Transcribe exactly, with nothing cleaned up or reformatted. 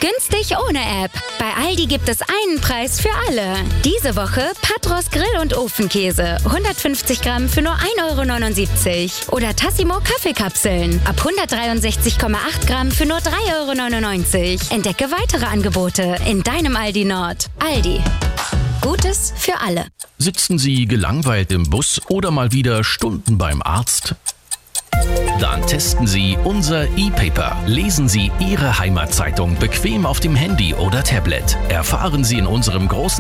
Günstig ohne App. Bei Aldi gibt es einen Preis für alle. Diese Woche Patros Grill- und Ofenkäse. hundertfünfzig Gramm für nur ein Euro neunundsiebzig. Oder Tassimo Kaffeekapseln. Ab hundertdreiundsechzig Komma acht Gramm für nur drei Euro neunundneunzig. Entdecke weitere Angebote in deinem Aldi Nord. Aldi. Gutes für alle. Sitzen Sie gelangweilt im Bus oder mal wieder Stunden beim Arzt? Dann testen Sie unser E-Paper. Lesen Sie Ihre Heimatzeitung bequem auf dem Handy oder Tablet. Erfahren Sie in unserem großen